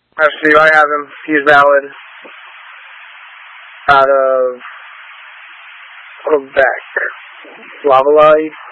Actually, I have him. He's valid. Out of Quebec. Lava Light.